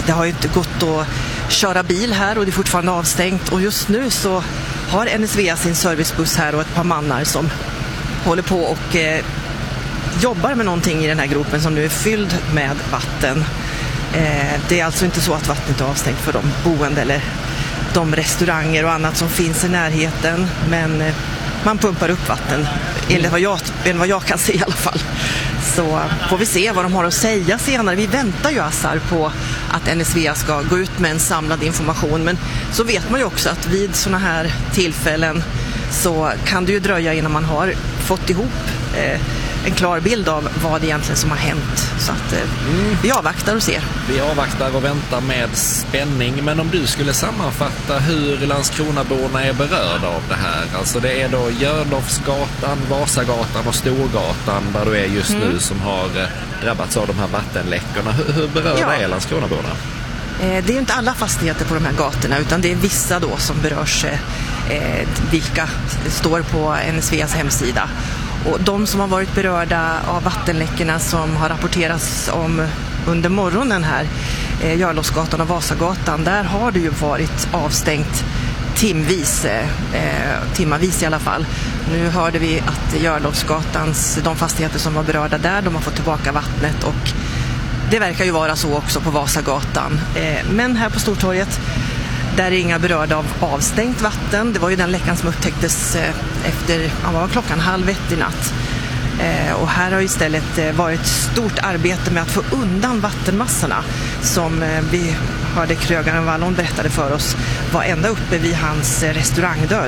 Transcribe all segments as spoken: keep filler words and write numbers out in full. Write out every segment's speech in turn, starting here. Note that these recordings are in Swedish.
det har ju inte gått att köra bil här och det är fortfarande avstängt. Och just nu så har N S V A sin servicebuss här och ett par mannar som håller på och eh, jobbar med någonting i den här gropen som nu är fylld med vatten. Eh, det är alltså inte så att vattnet är avstängt för de boende eller de restauranger och annat som finns i närheten, men eh, man pumpar upp vatten enligt vad, jag, enligt vad jag kan se i alla fall. Så får vi se vad de har att säga senare. Vi väntar ju Assar på att N S V A ska gå ut med en samlad information, men så vet man ju också att vid såna här tillfällen så kan det ju dröja innan man har fått ihop eh, en klar bild av vad egentligen som har hänt. Så att eh, mm. vi avvaktar och ser. Vi avvaktar och väntar med spänning. Men om du skulle sammanfatta hur Landskronaborna är berörda av det här. Alltså det är då Görlofsgatan, Vasagatan och Storgatan där du är just mm. nu som har eh, drabbats av de här vattenläckorna. Hur, hur berörda ja. är Landskronaborna? Det är ju inte alla fastigheter på de här gatorna utan det är vissa då som berörs, eh, vilka står på N S V A:s hemsida. Och de som har varit berörda av vattenläckorna som har rapporterats om under morgonen här, eh, Görlofsgatan och Vasagatan, där har det ju varit avstängt timvis, eh, timmavis i alla fall. Nu hörde vi att Görlofsgatans, de fastigheter som var berörda där, de har fått tillbaka vattnet och det verkar ju vara så också på Vasagatan. Eh, men här på Stortorget, där är inga berörda av avstängt vatten. Det var ju den läckan som upptäcktes eh, efter ja, var klockan halv ett i natt. Eh, och här har istället eh, varit stort arbete med att få undan vattenmassorna som eh, vi hörde krögaren Wallon berättade för oss var ända uppe vid hans eh, restaurangdörr.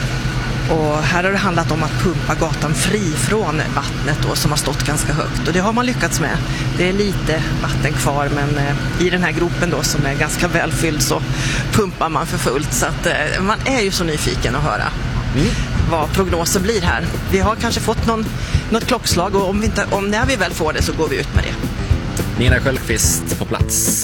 Och här har det handlat om att pumpa gatan fri från vattnet då, som har stått ganska högt. Och det har man lyckats med. Det är lite vatten kvar, men eh, i den här gropen då som är ganska välfylld så pumpar man för fullt. Så att eh, man är ju så nyfiken att höra mm. vad prognosen blir här. Vi har kanske fått någon, något klockslag och om, vi inte, om när vi väl får det så går vi ut med det. Nina Sköldqvist på plats.